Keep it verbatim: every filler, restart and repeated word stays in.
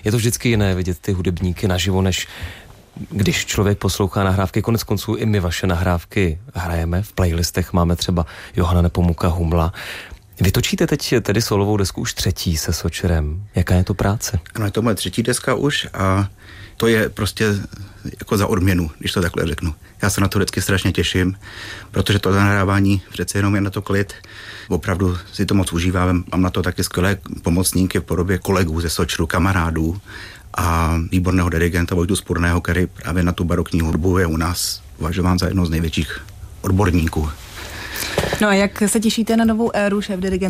Je to vždycky jiné vidět ty hudebníky naživo, než když člověk poslouchá nahrávky. Konec konců i my vaše nahrávky hrajeme, v playlistech máme třeba Johana Nepomuka, Humla. Vy točíte teď tedy solovou desku už třetí se Sočerem. Jaká je to práce? Ano, je to moje třetí deska už a to je prostě jako za odměnu, když to takhle řeknu. Já se na to vždycky strašně těším, protože to nahrávání přece jenom je na to klid. Opravdu si to moc užívám. Mám na to taky skvělé pomocníky v podobě kolegů ze Sočru, kamarádů a výborného dirigenta Vojtu Spurného, který právě na tu barokní hudbu je u nás považován za jedno z největších odborníků. No a jak se těšíte na novou éru šéfdirigenta